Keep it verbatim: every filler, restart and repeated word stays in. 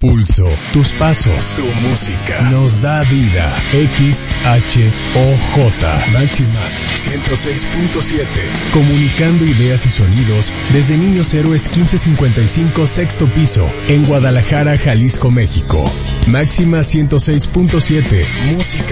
pulso, tus pasos, tu música, nos da vida. X H O J, Máxima ciento seis punto siete, comunicando ideas y sonidos desde Niños Héroes quince cincuenta y cinco, sexto piso, en Guadalajara, Jalisco, México. Máxima ciento seis punto siete, música